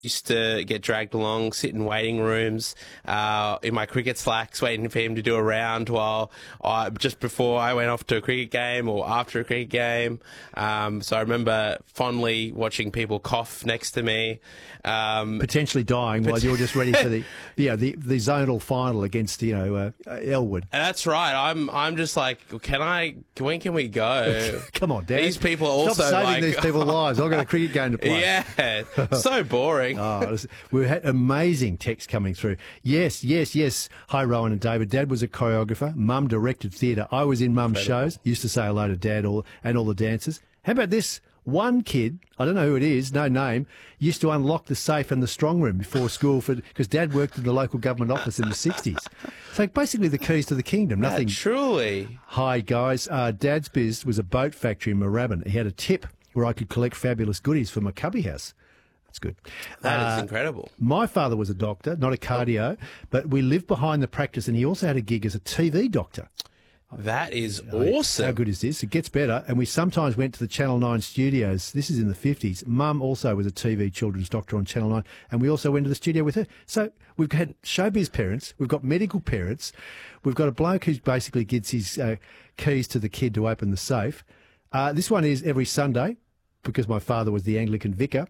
used to get dragged along, sit in waiting rooms in my cricket slacks, waiting for him to do a round just before I went off to a cricket game or after a cricket game. So I remember fondly watching people cough next to me, potentially dying while you're just ready for the zonal final against Elwood. And that's right. I'm just like, when can we go? Come on, Dad. These people are also stop saving these people's lives. I've got a cricket game to play. Yeah, so boring. We've had amazing text coming through. Yes. Hi, Rowan and David. Dad was a choreographer. Mum directed theatre. I was in Mum's shows. Used to say hello to Dad and all the dancers. How about this? One kid, I don't know who it is, no name, used to unlock the safe and the strong room before school because Dad worked in the local government office in the 60s. So basically the keys to the kingdom. Nothing. Truly. Hi, guys. Dad's biz was a boat factory in Moorabbin. He had a tip where I could collect fabulous goodies for my cubby house. That's good. That is incredible. My father was a doctor, not a cardio, but we lived behind the practice, and he also had a gig as a TV doctor. That is awesome. How good is this? It gets better. And we sometimes went to the Channel 9 studios. This is in the 50s. Mum also was a TV children's doctor on Channel 9, and we also went to the studio with her. So we've had showbiz parents. We've got medical parents. We've got a bloke who basically gets his keys to the kid to open the safe. This one is every Sunday because my father was the Anglican vicar.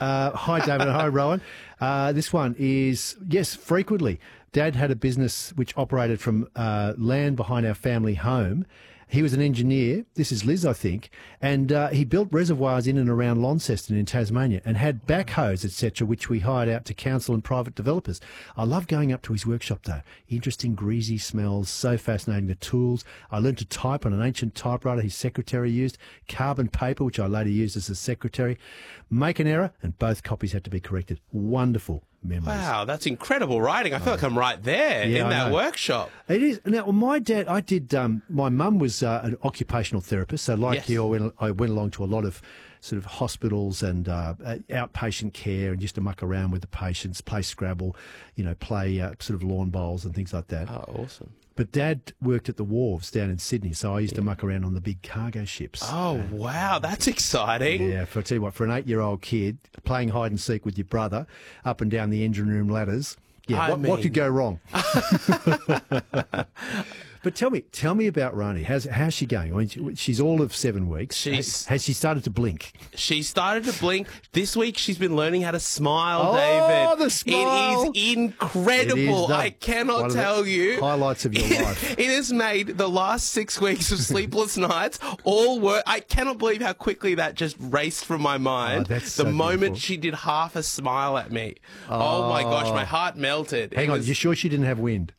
Hi, David, and hi, Rowan. This one is, yes, frequently. Dad had a business which operated from land behind our family home. He was an engineer. This is Liz, I think. And he built reservoirs in and around Launceston in Tasmania and had backhoes, etc., which we hired out to council and private developers. I love going up to his workshop, though. Interesting, greasy smells, so fascinating. The tools. I learned to type on an ancient typewriter his secretary used, carbon paper, which I later used as a secretary. Make an error, and both copies had to be corrected. Wonderful memories. Wow, that's incredible writing. I feel like I'm right there in that workshop. It is. Now, my dad, my mum was an occupational therapist, so like you, I went along to a lot of sort of hospitals and outpatient care and used to muck around with the patients, play Scrabble, play sort of lawn bowls and things like that. Oh, awesome. But Dad worked at the wharves down in Sydney, so I used to muck around on the big cargo ships. Oh, wow, that's exciting. Yeah, I tell you what, for an 8-year-old kid, playing hide and seek with your brother up and down the engine room ladders, what could go wrong? But tell me about Rani. How's she going? I mean, she's all of 7 weeks. Has she started to blink? She started to blink. This week she's been learning how to smile, David. The smile. It is incredible. I cannot tell you. Highlights of your life. It has made the last 6 weeks of sleepless nights all work. I cannot believe how quickly that just raced from my mind. That's the so moment beautiful. she did half a smile at me. Oh my gosh, my heart melted. Hang on, you sure she didn't have wind?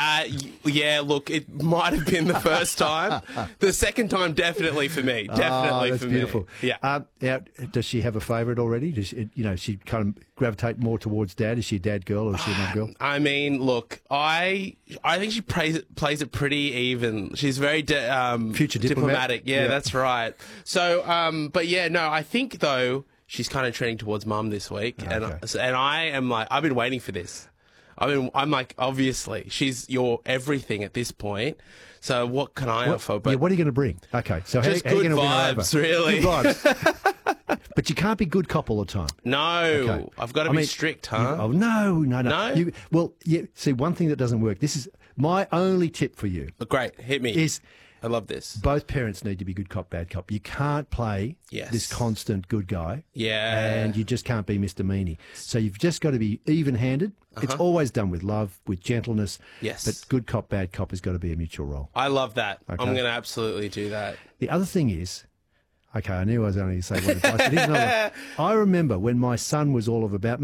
Yeah, look, it might have been the first time. The second time, definitely for me. Definitely that's for beautiful. me. Yeah. Does she have a favourite already? Does she kind of gravitate more towards Dad? Is she a dad girl or is she a mum girl? I mean, look, I think she plays it pretty even. She's very future diplomatic. Yeah, that's right. So, but yeah, no, I think though she's kind of trending towards Mum this week, and I am like, I've been waiting for this. I'm like, obviously, she's your everything at this point. So what can I offer? But what are you going to bring? Okay, so just how are you good going to win her over? vibes, really. Good vibes. But you can't be good cop all the time. No, okay. I've got to be strict, huh? No. No? See, one thing that doesn't work. This is my only tip for you. Great, hit me. Is I love this. Both parents need to be good cop, bad cop. You can't play this constant good guy. Yeah. And you just can't be Mr. Meanie. So you've just got to be even-handed. It's always done with love, with gentleness. Yes. But good cop, bad cop has got to be a mutual role. I love that. Okay. I'm going to absolutely do that. The other thing is, okay, I knew I was only going to say one advice. But here's another. I remember when my son was all of about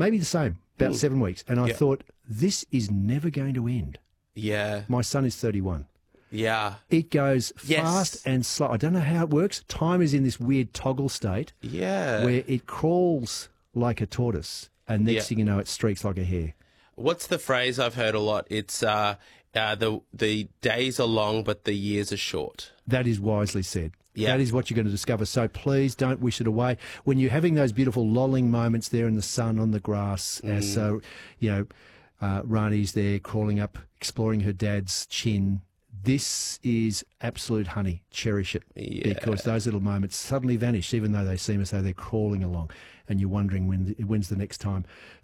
7 weeks, and I thought, this is never going to end. Yeah. My son is 31. Yeah. It goes fast and slow. I don't know how it works. Time is in this weird toggle state where it crawls like a tortoise and next thing you know, it streaks like a hare. What's the phrase I've heard a lot? It's the days are long, but the years are short. That is wisely said. Yeah. That is what you're going to discover. So please don't wish it away. When you're having those beautiful lolling moments there in the sun on the grass, Rani's there crawling up, exploring her dad's chin, This is absolute honey. Cherish it. Yeah. Because those little moments suddenly vanish, even though they seem as though they're crawling along and you're wondering when's the next time